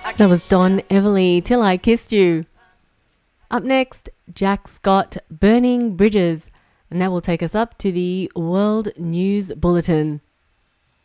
That was Don Everly, Till I Kissed You. Up next, Jack Scott, Burning Bridges. And that will take us up to the World News Bulletin.